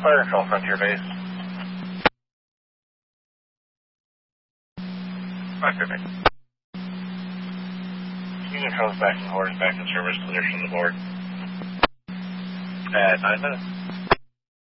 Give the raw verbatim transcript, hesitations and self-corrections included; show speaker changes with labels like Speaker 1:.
Speaker 1: Fire control, Frontier Base. Frontier Base. Union controls back and orders back in service, clear from the board. At nine minutes.